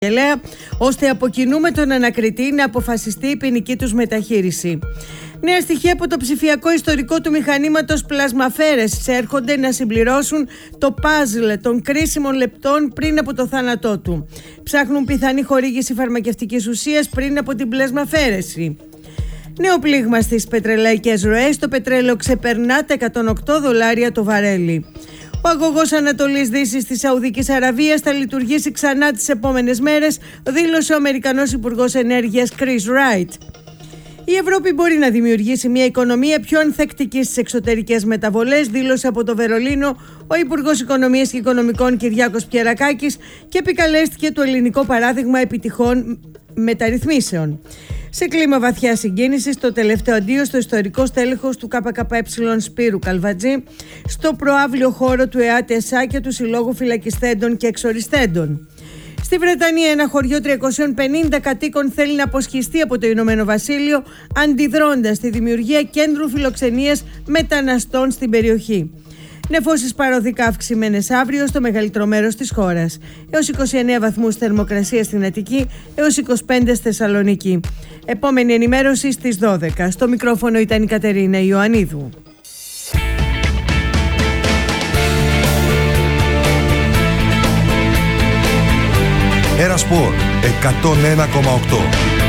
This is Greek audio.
ώστε από κοινού με τον ανακριτή να αποφασιστεί η ποινική τους μεταχείριση. Νέα στοιχεία από το ψηφιακό ιστορικό του μηχανήματος πλασμαφέρες έρχονται να συμπληρώσουν το παζλ των κρίσιμων λεπτών πριν από το θάνατό του. Ψάχνουν πιθανή χορήγηση φαρμακευτικής ουσίας πριν από την πλασμαφέρεση. Νέο πλήγμα στις πετρελαϊκές ροές, το πετρέλαιο ξεπερνά τα $108 το βαρέλι. Ο αγωγός Ανατολής Δύσης της Σαουδικής Αραβίας θα λειτουργήσει ξανά τις επόμενες μέρες, δήλωσε ο Αμερικανός Υπουργός Ενέργειας Chris Wright. Η Ευρώπη μπορεί να δημιουργήσει μια οικονομία πιο ανθεκτική στις εξωτερικές μεταβολές, δήλωσε από το Βερολίνο ο Υπουργός Οικονομίας και Οικονομικών Κυριάκος Πιερακάκης και επικαλέστηκε το ελληνικό παράδειγμα επιτυχών μεταρρυθμίσεων. Σε κλίμα βαθιά συγκίνησης, το τελευταίο αντίο στο ιστορικό στέλεχος του ΚΚΕ Σπύρου Καλβατζή, στο προαύλιο χώρο του ΕΑΤΕΣΑ και του Συλλόγου Φυλακισθέντων και Εξοριστέντων. Στη Βρετανία, ένα χωριό 350 κατοίκων θέλει να αποσχιστεί από το Ηνωμένο Βασίλειο, αντιδρώντας στη δημιουργία κέντρου φιλοξενίας μεταναστών στην περιοχή. Νεφώσεις παροδικά αυξημένες αύριο στο μεγαλύτερο μέρος της χώρας. Έως 29 βαθμούς θερμοκρασία στην Αττική, έως 25 στη Θεσσαλονίκη. Επόμενη ενημέρωση στις 12. Στο μικρόφωνο ήταν η Κατερίνα Ιωαννίδου. Ένα Σπορ 101,8.